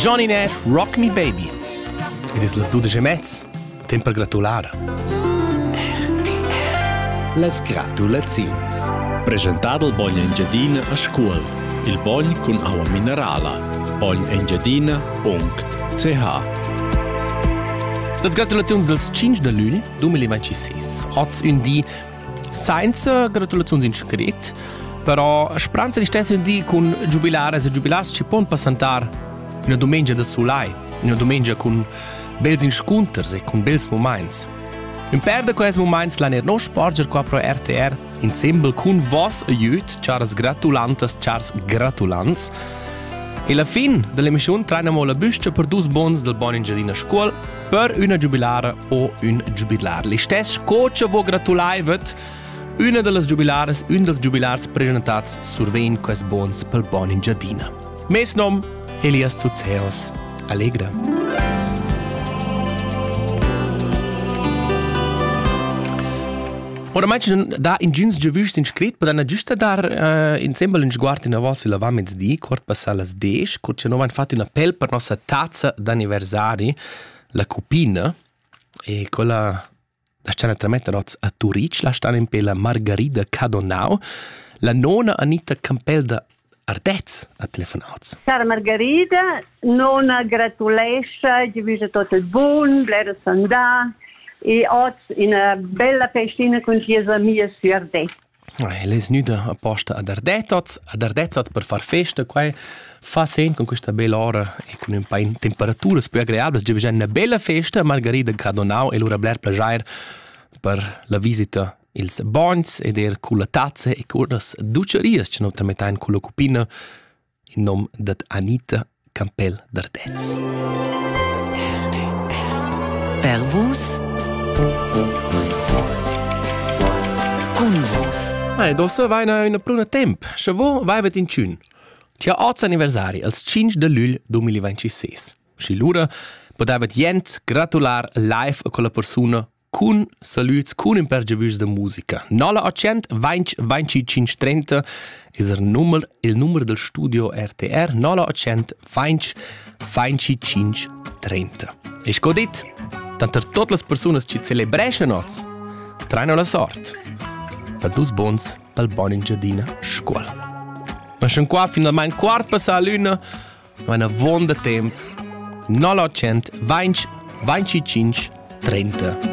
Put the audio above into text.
Johnny Nash, Rock Me Baby. Ed es las 12:30. Tempo per gratular. Las gratulazions. Presentato il Bogn Engiadina a scuola. Il Bogn con acqua minerala. bognengiadina.ch. Las gratulazioni del 5 de luglio 2026. Oggi un di senza gratulazioni in scritto, però speranza di stesso un di con giubilare e giubilarsi ci può passare una domenica da solai, una domenica con belli incontri e con belli momenti. Non perde questi momenti la non sporger qua pro RTR insieme con vos aiut, Charles gratulantes, Charles gratulants. E la fin dell'emissione trainiamo la busca per due bons del Bogn Engiadina Scuola per una giubilare o un giubilar. Le stesse coach vo gratulaivet una delle giubilares, un dels giubilars presentats survein quest bons per Bogn Engiadina. Mes nom Elias Zuzeos. Allegra. Ora mai da in gins giovus inscrit, per una giusta dar insieme in sguardo in avos sulla vamez di quart passar las 10, cur ci hanno fatto un appel per nostra tazza d'anniversari, la cupina, e quella la scena tramettere a Turic, la stanno in per la Margarida Cadonau, la nonna Anita Campel da Ardez a telefonats. Cara Margarida, nonna gratulesce, giovus tutto il buon, blera sandà, e oggi una bella festina con chiesa mia su Ardez. Lei è venuta apposta ad Ardez per far festa, qua fa sen con questa bella ora e con un paio di temperature più agreabili. C'è una bella festa, Margarida Cadonau, e l'ora bler plagiare per la visita ils bons ed con la tazza e con le ducerie, che non metà con la cupina in nome di Anita Campel d'Ardez. Per vos, con vos. Dossa vai una pruna temp. Se vo vai vet in ciun. C'è 8 anniversari, al 5 de luglio 2026. Si l'ura podavet jent gratular live a quella persona con saluts, con un pergevus de musica. 0800 20 530 è il numero del studio RTR. 0800 20 530. E scodit, tanto tutte le persone che celebreranno traino la sorte per due bons per il Bogn Engiadina Scuola. Ma sono qua finalmente quart passata la luna, una buona tempo, 0800 20 25 30.